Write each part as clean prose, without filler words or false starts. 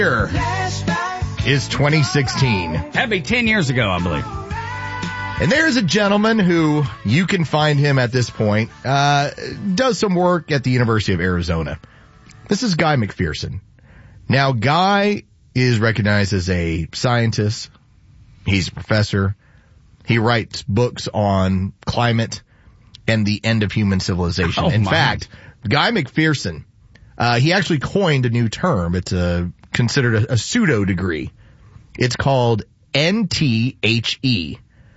Year is 2016. That'd be 10 years ago, I believe. And there's a gentleman who, you can find him at this point, does some work at the University of Arizona. This is Guy McPherson. Now, Guy is recognized as a scientist. He's a professor. He writes books on climate and the end of human civilization. In fact, Guy McPherson, he actually coined a new term. It's considered a pseudo degree. It's called NTHE.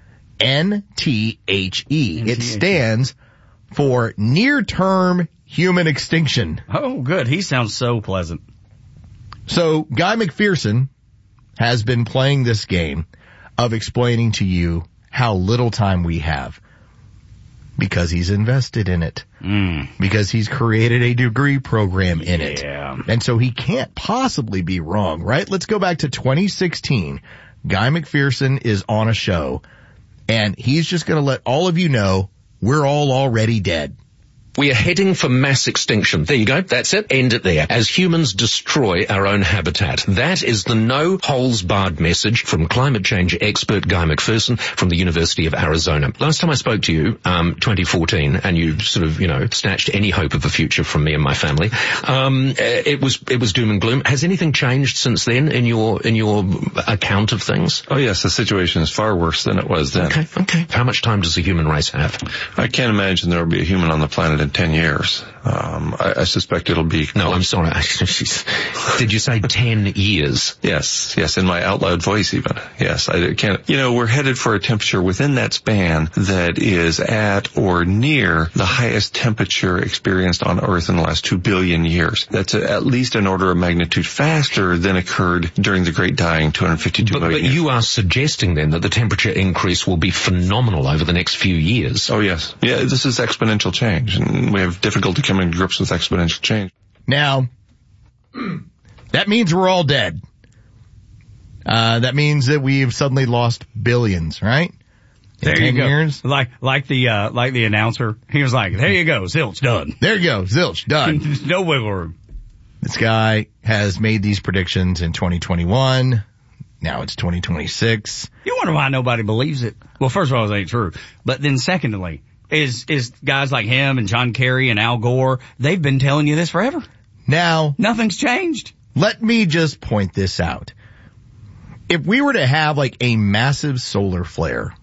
NTHE. It stands for near-term human extinction. Oh, good. He sounds so pleasant. So Guy McPherson has been playing this game of explaining to you how little time we have because he's invested in it, because he's created a degree program in it. And so he can't possibly be wrong, right? Let's go back to 2016. Guy McPherson is on a show, and he's just going to let all of you know we're all already dead. We are heading for mass extinction. There you go. That's it. End it there. As humans destroy our own habitat. That is the no-holds-barred message from climate change expert Guy McPherson from the University of Arizona. Last time I spoke to you, 2014, and you sort of, snatched any hope of a future from me and my family. It was doom and gloom. Has anything changed since then in your account of things? Oh yes, the situation is far worse than it was then. Okay. How much time does the human race have? I can't imagine there will be a human on the planet in 10 years. I suspect it'll be... No, I'm sorry. Did you say 10 years? Yes, in my out loud voice even. Yes, I can't... we're headed for a temperature within that span that is at or near the highest temperature experienced on Earth in the last 2 billion years. That's at least an order of magnitude faster than occurred during the Great Dying 252 million years. But you are suggesting then that the temperature increase will be phenomenal over the next few years. Oh yes. Yeah, this is exponential change, and we have difficulty coming to grips with exponential change. Now, that means we're all dead. That means that we've suddenly lost billions, right? There you go. Years. Like the announcer. He was like, there you go, zilch, done. There you go, zilch, done. No wiggle room. This guy has made these predictions in 2021. Now it's 2026. You wonder why nobody believes it. Well, first of all, it ain't true. But then secondly, is guys like him and John Kerry and Al Gore, they've been telling you this forever. Now, nothing's changed. Let me just point this out. If we were to have like a massive solar flare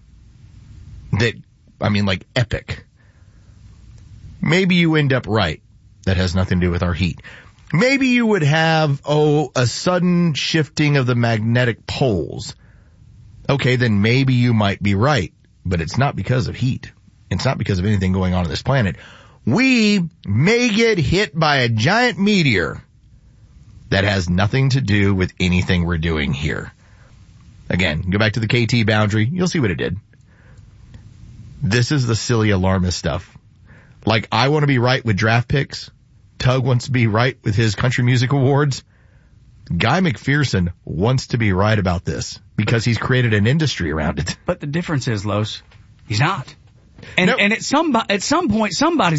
epic, maybe you end up right. That has nothing to do with our heat. Maybe you would have, a sudden shifting of the magnetic poles. Okay, then maybe you might be right, but it's not because of heat. It's not because of anything going on this planet. We may get hit by a giant meteor that has nothing to do with anything we're doing here. Again, go back to the KT boundary. You'll see what it did. This is the silly alarmist stuff. Like, I want to be right with draft picks. Tug wants to be right with his country music awards. Guy McPherson wants to be right about this because he's created an industry around it. But the difference is, Los, he's not. And at some point, somebody's